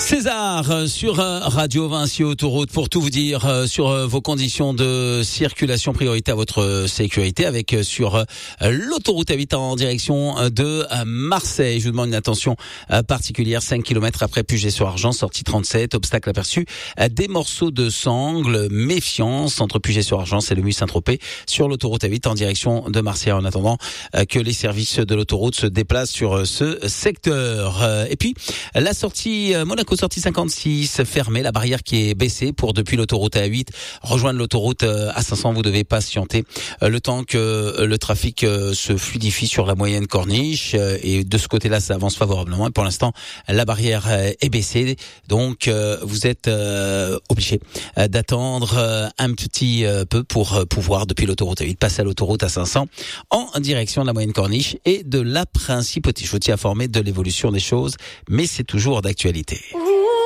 César sur Radio Vinci Autoroute pour tout vous dire sur vos conditions de circulation, priorité à votre sécurité avec sur l'autoroute A8 en direction de Marseille. Je vous demande une attention particulière, 5 km après Puget-sur-Argent, sortie 37, obstacle aperçu, des morceaux de sangle, méfiance entre Puget-sur-Argent et le Muy-Saint-Tropez sur l'autoroute A8 en direction de Marseille en attendant que les services de l'autoroute se déplacent sur ce secteur. Et puis la sortie Monaco sortie 56 fermée, la barrière qui est baissée pour depuis l'autoroute A8 rejoindre l'autoroute A500. Vous devez patienter le temps que le trafic se fluidifie sur la moyenne corniche et de ce côté-là ça avance favorablement et pour l'instant la barrière est baissée donc vous êtes obligé d'attendre un petit peu pour pouvoir depuis l'autoroute A8 passer à l'autoroute A500 en direction de la moyenne corniche et de la principauté. Je vous tiens informé de l'évolution des choses mais c'est toujours d'actualité.